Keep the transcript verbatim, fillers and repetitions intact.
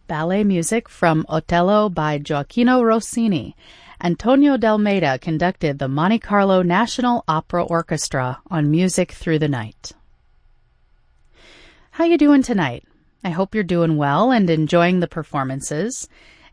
ballet music from Otello by Gioacchino Rossini. Antonio D'Almeida conducted the Monte Carlo National Opera Orchestra on Music Through the Night. How you doing tonight? I hope you're doing well and enjoying the performances.